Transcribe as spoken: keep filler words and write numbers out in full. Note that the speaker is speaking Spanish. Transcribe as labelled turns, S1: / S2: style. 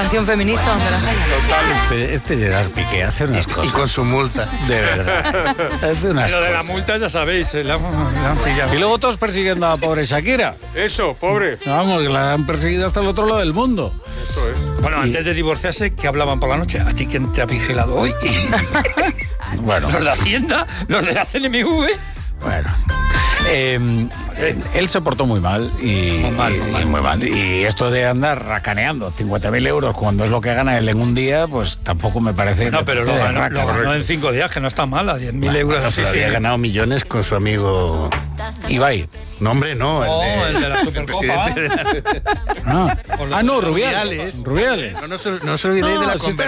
S1: canción feminista donde las haya.
S2: Este, este Gerard Piqué hace unas cosas.
S3: Y con su multa.
S2: De verdad. Hace unas
S4: Lo de la
S2: cosas.
S4: multa ya sabéis, eh, la, la han pillado.
S2: Y luego todos persiguiendo a la pobre Shakira.
S4: Eso, pobre.
S2: Vamos, que la han perseguido hasta el otro lado del mundo.
S4: Esto es. Bueno, antes de divorciarse, ¿qué hablaban por la noche? ¿A ti quién te ha vigilado hoy?
S2: Bueno,
S4: ¿Los de Hacienda? ¿Los de la C N M V?
S2: bueno. Eh, él se portó muy mal y
S4: Muy mal,
S2: y-
S4: muy mal.
S2: y muy mal. Y esto de andar racaneando cincuenta mil euros cuando es lo que gana él en un día, pues tampoco me parece.
S4: No, pero lo
S2: de
S4: ganó,
S2: raca,
S4: lo ganó
S2: ¿no?
S4: en cinco días, que no está mal, a diez mil euros.
S3: Sí, sí, ha ganado millones con su amigo...
S2: Ibai.
S3: No, hombre, no.
S4: Oh,
S3: el, de,
S4: el de la Supercopa.
S3: presidente de la...
S2: Ah,
S4: Por lo
S2: ah, no,
S4: de
S2: Rubiales.
S3: Rubiales.
S2: Rubiales.
S3: No, no, se- no os olvidéis de la
S2: No, si está-